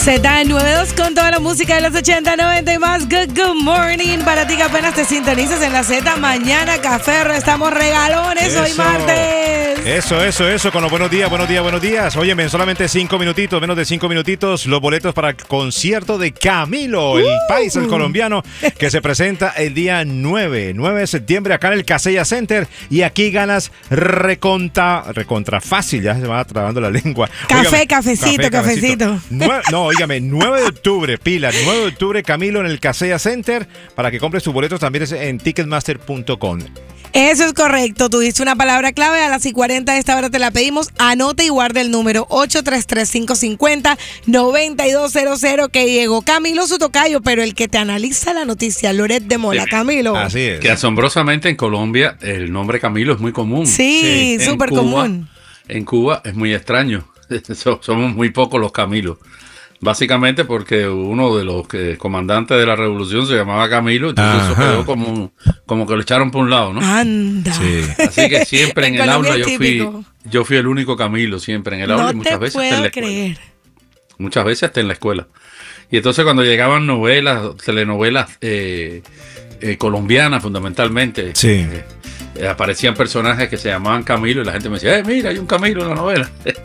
Z92 con toda la música de los 80, 90 y más. Good morning para ti que apenas te sintonizas en la Z. Mañana Café, estamos regalones. Eso. Hoy martes. Eso, con los buenos días. Óyeme, en solamente 5 minutitos, menos de 5 minutitos, los boletos para el concierto de Camilo, el paisa, el colombiano, que se presenta el día 9 de septiembre acá en el Casella Center. Y aquí ganas recontra fácil, ya se va trabando la lengua. Cafecito. Óigame, 9 de octubre, pila, 9 de octubre, Camilo en el Casella Center, para que compres tus boletos también es en ticketmaster.com. Eso es correcto, tú dices una palabra clave, a las 40 de esta hora te la pedimos, anota y guarda el número 833-550-9200, que llegó Camilo su tocayo, pero el que te analiza la noticia, Loret de Mola. Camilo. Así es. Que asombrosamente en Colombia el nombre Camilo es muy común. Sí, súper común. En Cuba es muy extraño, somos muy pocos los Camilos. Básicamente porque uno de los comandantes de la revolución se llamaba Camilo, entonces eso quedó como que lo echaron por un lado, ¿no? Anda. Sí. Así que siempre en el aula típico. yo fui el único Camilo, siempre en el aula, y muchas veces hasta en la escuela. Muchas veces hasta en la escuela. Y entonces cuando llegaban telenovelas colombianas fundamentalmente, sí. Aparecían personajes que se llamaban Camilo y la gente me decía, mira, hay un Camilo en la novela.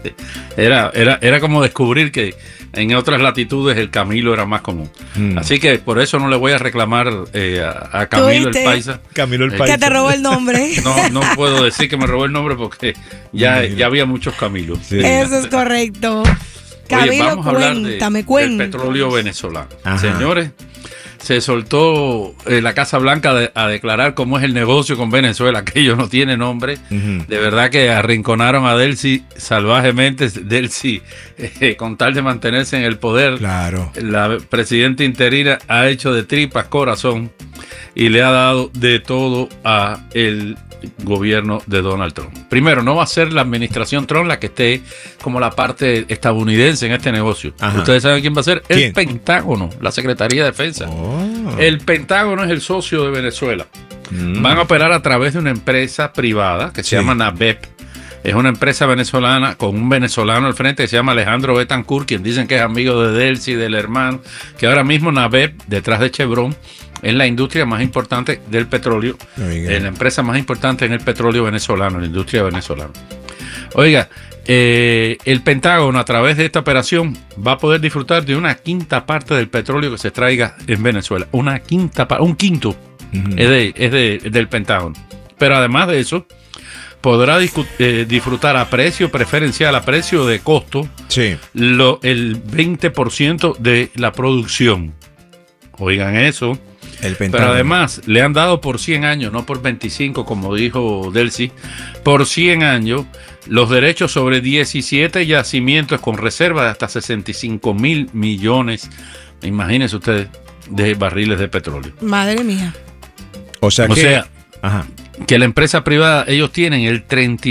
Era como descubrir que en otras latitudes el Camilo era más común. Así que por eso no le voy a reclamar a Camilo el paisa. Camilo el paisa. Que te robó el nombre. No puedo decir que me robó el nombre porque ya había muchos Camilos. Sí. Eso es correcto. Camilo, vamos a hablar del petróleo venezolano. Ajá. Señores, se soltó la Casa Blanca a declarar cómo es el negocio con Venezuela. Aquello no tiene nombre. De verdad que arrinconaron a Delcy salvajemente. Delcy, con tal de mantenerse en el poder, claro, la presidenta interina ha hecho de tripas corazón y le ha dado de todo a el gobierno de Donald Trump. Primero, no va a ser la administración Trump la que esté como la parte estadounidense en este negocio. Ajá. ¿Ustedes saben quién va a ser? ¿Quién? El Pentágono, la Secretaría de Defensa. El Pentágono es el socio de Venezuela. Van a operar a través de una empresa privada que se llama NABEP. Es una empresa venezolana con un venezolano al frente que se llama Alejandro Betancourt, quien dicen que es amigo de Delcy, del hermano, que ahora mismo NABEP, detrás de Chevron, es la industria más importante del petróleo, es la empresa más importante en el petróleo venezolano, la industria venezolana. Oiga, el Pentágono a través de esta operación va a poder disfrutar de una quinta parte del petróleo que se extraiga en Venezuela. Un quinto es del Pentágono. Pero además de eso, podrá disfrutar a precio preferencial, a precio de costo, sí, el 20% de la producción. Oigan eso. Pero además le han dado por 100 años, no por 25 como dijo Delcy, por 100 años los derechos sobre 17 yacimientos con reserva de hasta 65 mil millones, imagínense ustedes, de barriles de petróleo. Madre mía. O sea, que la empresa privada, ellos tienen el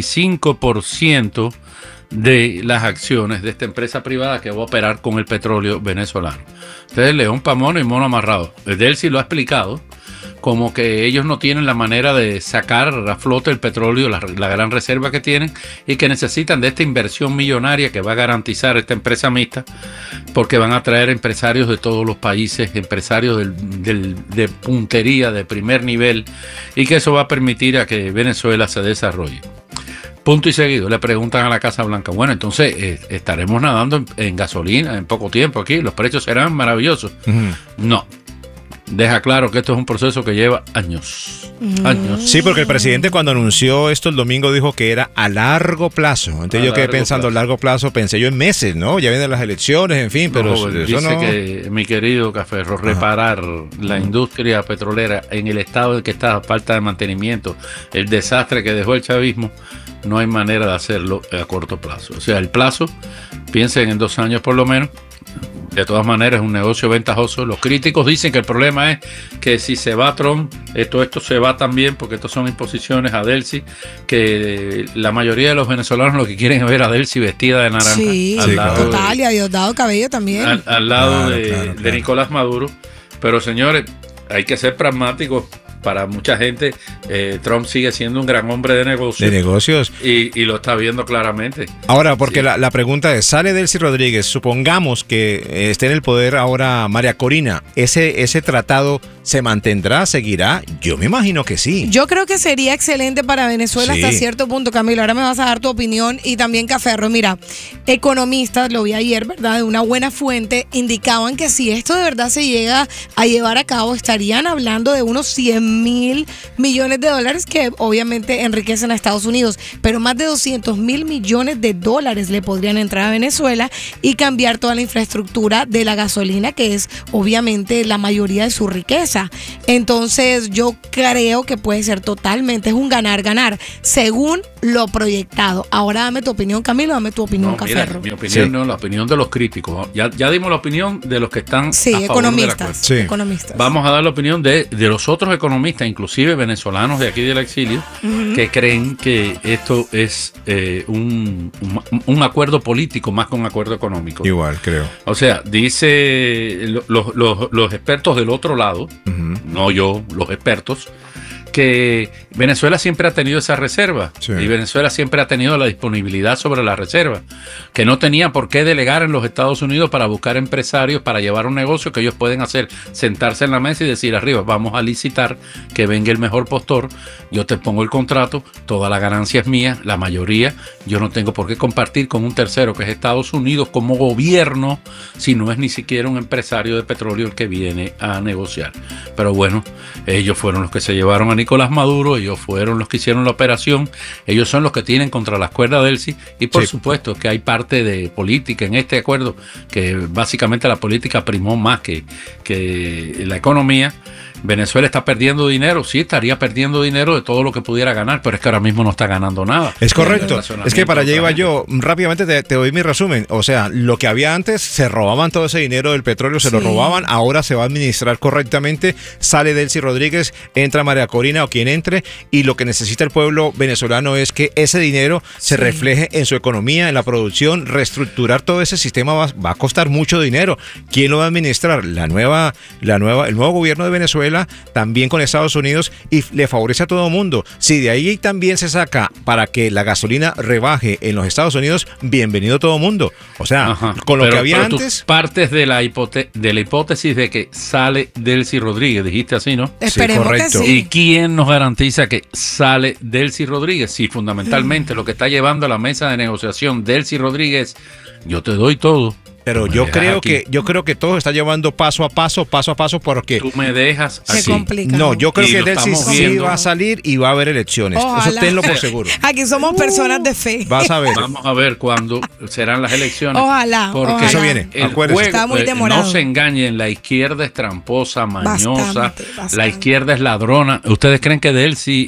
35% de las acciones de esta empresa privada que va a operar con el petróleo venezolano. Entonces, león pa' mono y mono amarrado. Delcy lo ha explicado como que ellos no tienen la manera de sacar a flote el petróleo, la gran reserva que tienen, y que necesitan de esta inversión millonaria que va a garantizar esta empresa mixta, porque van a traer empresarios de todos los países, empresarios de puntería, de primer nivel, y que eso va a permitir a que Venezuela se desarrolle. Punto y seguido, le preguntan a la Casa Blanca, bueno, entonces estaremos nadando en gasolina en poco tiempo aquí, los precios serán maravillosos. No, deja claro que esto es un proceso que lleva años. Sí, porque el presidente cuando anunció esto el domingo dijo que era a largo plazo. Entonces yo quedé pensando a largo plazo, pensé yo en meses, ¿no? Ya vienen las elecciones, en fin, pero eso dice no. Que, mi querido Caferro, reparar la industria petrolera en el estado en el que está, falta de mantenimiento, el desastre que dejó el chavismo, no hay manera de hacerlo a corto plazo. O sea, el plazo, piensen en 2 años por lo menos. De todas maneras, es un negocio ventajoso. Los críticos dicen que el problema es que si se va Trump, esto se va también, porque estos son imposiciones a Delcy, que la mayoría de los venezolanos lo que quieren es ver a Delcy vestida de naranja. Sí, total, y a Diosdado Cabello también. Al lado de Nicolás Maduro. Pero señores, hay que ser pragmáticos. para mucha gente Trump sigue siendo un gran hombre de negocios. De negocios. Y lo está viendo claramente. Ahora, porque Sí. la pregunta es, sale Delcy Rodríguez, supongamos que esté en el poder ahora María Corina, ¿ese tratado se mantendrá, seguirá? Yo me imagino que sí. Yo creo que sería excelente para Venezuela Sí. hasta cierto punto, Camilo. Ahora me vas a dar tu opinión y también Caferro. Mira, economistas, lo vi ayer, ¿verdad? De una buena fuente, indicaban que si esto de verdad se llega a llevar a cabo, estarían hablando de unos 100.000 millones de dólares que obviamente enriquecen a Estados Unidos, pero más de 200.000 millones de dólares le podrían entrar a Venezuela y cambiar toda la infraestructura de la gasolina, que es obviamente la mayoría de su riqueza. Entonces yo creo que puede ser totalmente, es un ganar-ganar, según lo proyectado. Ahora dame tu opinión, Camilo, dame tu opinión, No, mira, Caferro. mi opinión Sí. no, la opinión de los críticos. Ya dimos la opinión de los que están Sí, a favor del economistas. acuerdo. Sí. Economistas. Vamos a dar la opinión de los otros economistas, inclusive venezolanos de aquí del exilio, que creen que esto es un acuerdo político más que un acuerdo económico. Igual, creo. O sea, dice los expertos del otro lado, Ujú. no yo, los expertos, que Venezuela siempre ha tenido esa reserva Sí. y Venezuela siempre ha tenido la disponibilidad sobre la reserva, que no tenía por qué delegar en los Estados Unidos para buscar empresarios para llevar un negocio que ellos pueden hacer, sentarse en la mesa y decir arriba, vamos a licitar, que venga el mejor postor, yo te pongo el contrato, toda la ganancia es mía, la mayoría, yo no tengo por qué compartir con un tercero que es Estados Unidos como gobierno, si no es ni siquiera un empresario de petróleo el que viene a negociar. Pero bueno, ellos fueron los que se llevaron a Nicolás Maduro, ellos fueron los que hicieron la operación, ellos son los que tienen contra las cuerdas Delcy y por Sí. supuesto que hay parte de política en este acuerdo, que básicamente la política primó más que la economía. Venezuela está perdiendo dinero, sí, estaría perdiendo dinero de todo lo que pudiera ganar, pero es que ahora mismo no está ganando nada. Es correcto. El relacionamiento Es que para allá otra iba gente. yo. Rápidamente te doy mi resumen. O sea, lo que había antes, se robaban todo ese dinero del petróleo, se lo Sí. robaban, ahora se va a administrar correctamente. Sale Delcy Rodríguez, entra María Corina o quien entre, y lo que necesita el pueblo venezolano es que ese dinero se Sí. refleje en su economía, en la producción, reestructurar todo ese sistema va a costar mucho dinero. ¿Quién lo va a administrar? El nuevo gobierno de Venezuela, también con Estados Unidos, y le favorece a todo el mundo. Si de ahí también se saca para que la gasolina rebaje en los Estados Unidos, bienvenido todo el mundo. O sea, Ajá. con lo Pero- que había pero tú antes. partes de la hipótesis de que sale Delcy Rodríguez, dijiste así, ¿no? Esperemos que correcto. sí. ¿Y quién nos garantiza que sale Delcy Rodríguez? Si fundamentalmente lo que está llevando a la mesa de negociación Delcy Rodríguez, yo te doy todo. Pero Tú me yo dejas creo aquí. que todo está llevando paso a paso, porque Tú me dejas Se así. complica. no, yo creo Y que lo Delcy estamos sí viendo. va a salir y va a haber elecciones. Eso Ojalá. tenlo por seguro. Aquí somos personas de fe. Vas a ver. Vamos a ver cuándo serán las elecciones. Ojalá, Porque ojalá. Eso viene, el acuérdese. juego, Está muy demorado. no se engañen, la izquierda es tramposa, mañosa, Bastante. la izquierda es ladrona. ¿Ustedes creen que Delcy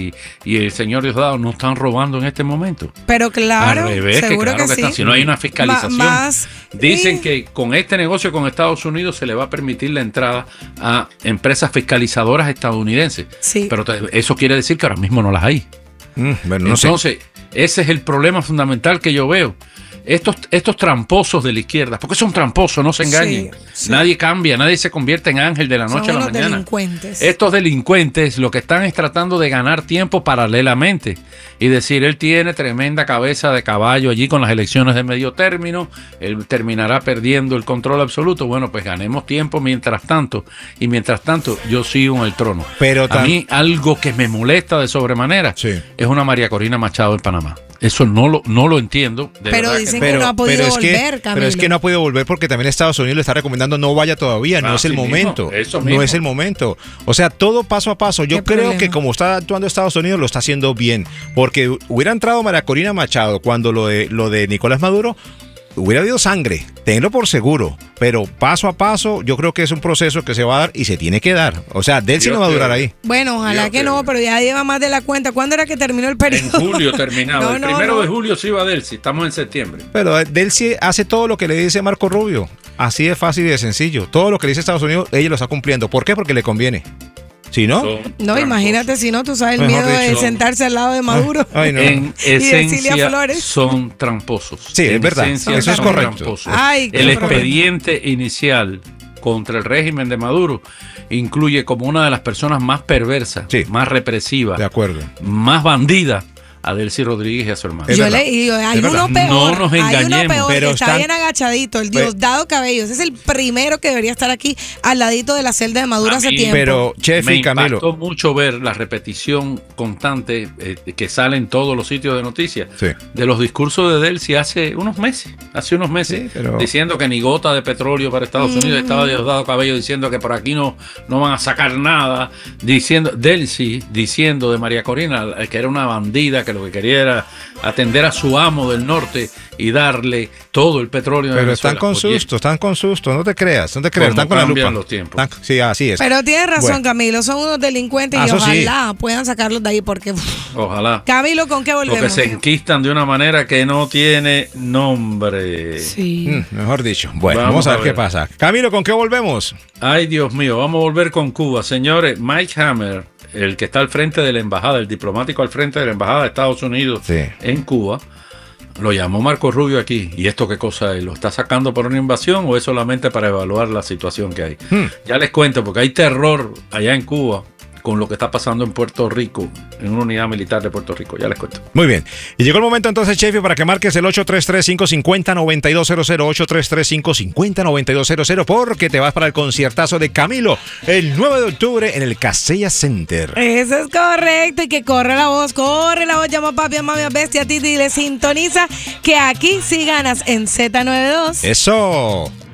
y el señor Diosdado no están robando en este momento? Pero claro, Al revés, seguro claro que están. sí. Si no hay una fiscalización. Más, Dicen que con este negocio con Estados Unidos se le va a permitir la entrada a empresas fiscalizadoras estadounidenses. Sí. Pero eso quiere decir que ahora mismo no las hay. Bueno, no sé. Entonces, ese es el problema fundamental que yo veo. Estos tramposos de la izquierda, porque son tramposos, no se engañen. Sí, sí. Nadie cambia, nadie se convierte en ángel de la son noche a la unos mañana. delincuentes. Estos delincuentes lo que están es tratando de ganar tiempo paralelamente y decir, él tiene tremenda cabeza de caballo allí con las elecciones de medio término, él terminará perdiendo el control absoluto. Bueno, pues ganemos tiempo mientras tanto, y mientras tanto yo sigo en el trono. Pero A mí algo que me molesta de sobremanera Sí. es una María Corina Machado en Panamá. Eso no lo entiendo. De Pero verdad dicen que que no ha podido volver, pero es Camilo. que no ha podido volver porque también Estados Unidos le está recomendando no vaya todavía, no es el Así mismo, momento. eso No mismo. es el momento. O sea, todo paso a paso. Yo ¿Qué creo problema? que como está actuando Estados Unidos lo está haciendo bien, porque hubiera entrado María Corina Machado cuando lo de Nicolás Maduro. Hubiera habido sangre, tenlo por seguro, pero paso a paso yo creo que es un proceso que se va a dar y se tiene que dar. O sea, Delcy Dios no va a te durar oiga. ahí. Bueno, ojalá Dios que te no, oiga. pero ya lleva más de la cuenta. ¿Cuándo era que terminó el en periodo? julio terminaba. No, el no, primero no. de julio se iba a Delcy. Estamos en septiembre. Pero Delcy hace todo lo que le dice Marco Rubio. Así de fácil y de sencillo. Todo lo que le dice Estados Unidos, ella lo está cumpliendo. ¿Por qué? Porque le conviene. Si no, Son No, tramposos. imagínate si no, tú sabes el Mejor miedo de dicho. sentarse al lado de Maduro. Ay, no. En Y de Cilia esencia Flores. son tramposos. Sí, es En verdad. esencia Eso es son correcto. tramposos. Ay, qué El problema. expediente inicial contra el régimen de Maduro incluye como una de las personas más perversas, Sí. más represivas, De acuerdo. más bandidas, a Delcy Rodríguez y a su hermano. Es Yo verdad. hay Es uno verdad. peor. No nos Hay uno engañemos. peor Pero que está están- bien agachadito, el Diosdado Cabello. Ese es el primero que debería estar aquí al ladito de la celda de Maduro A hace mí- tiempo. Pero, Chef Me y Camilo. impactó mucho ver la repetición constante que sale en todos los sitios de noticias Sí. de los discursos de Delcy hace unos meses, Sí, pero- diciendo que ni gota de petróleo para Estados Unidos. Estaba Diosdado Cabello diciendo que por aquí no van a sacar nada, Delcy diciendo de María Corina que era una bandida, que lo que quería era atender a su amo del norte y darle todo el petróleo de Pero Venezuela. están con susto, no te creas, ¿Cómo están con la cambian lupa. los tiempos? Sí, así es. Pero tienes razón, Bueno. Camilo. Son unos delincuentes y Eso sí. ojalá puedan sacarlos de ahí porque... Ojalá. Camilo, ¿con qué Porque volvemos? se enquistan de una manera que no tiene nombre. Sí. Mejor dicho. Bueno, vamos a ver qué pasa. Camilo, ¿con qué volvemos? Ay, Dios mío, vamos a volver con Cuba. Señores, Mike Hammer, el que está al frente de la embajada, el diplomático al frente de la embajada de Estados Unidos Sí. en Cuba, lo llamó Marco Rubio aquí. ¿Y esto qué cosa es? ¿Lo está sacando por una invasión o es solamente para evaluar la situación que hay? Ya les cuento, porque hay terror allá en Cuba con lo que está pasando en Puerto Rico, en una unidad militar de Puerto Rico. Ya les cuento. Muy bien. Y llegó el momento entonces, Chefi, para que marques el 833-550-9200, 833-550-9200, porque te vas para el conciertazo de Camilo el 9 de octubre en el Casella Center. Eso es correcto y que corre la voz, llama a papi, a mami, a bestia, a ti, dile, sintoniza que aquí sí ganas en Z92. Eso.